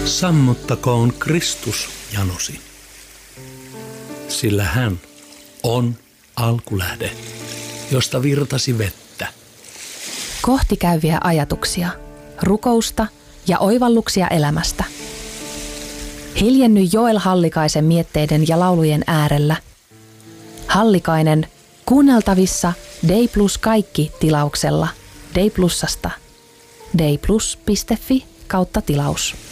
Sammuttakoon Kristus janosi, sillä hän on alkulähde, josta virtasi vettä. Kohti käyviä ajatuksia, rukousta ja oivalluksia elämästä. Hiljenny Joel Hallikaisen mietteiden ja laulujen äärellä. Hallikainen kuunneltavissa Day Plus kaikki -tilauksella Day Plusasta. dayplus.fi/tilaus.